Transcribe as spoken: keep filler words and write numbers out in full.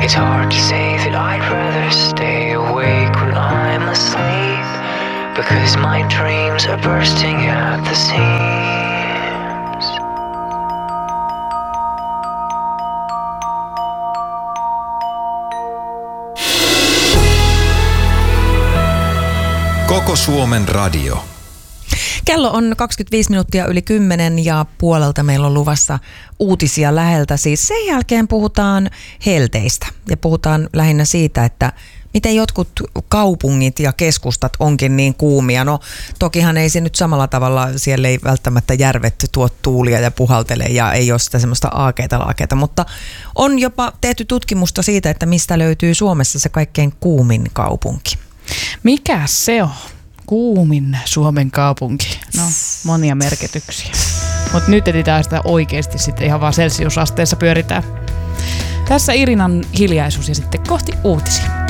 It's hard to say that I'd rather stay awake when I'm asleep, because my dreams are bursting at the seams. Koko Suomen radio. Kello on kaksikymmentäviisi minuuttia yli kymmenen ja puolelta meillä on luvassa uutisia läheltä. Siis sen jälkeen puhutaan helteistä ja puhutaan lähinnä siitä, että miten jotkut kaupungit ja keskustat onkin niin kuumia. No tokihan ei se nyt samalla tavalla, siellä ei välttämättä järvet tuo tuulia ja puhaltele ja ei ole sitä semmoista aakeita laakeita, mutta on jopa tehty tutkimusta siitä, että mistä löytyy Suomessa se kaikkein kuumin kaupunki. Mikä se on? Kuumin Suomen kaupunki. No, monia merkityksiä. Mutta nyt etsitään sitä oikeasti sitten ihan vaan celsiusasteessa pyöritään. Tässä Irinan hiljaisuus ja sitten kohti uutisia.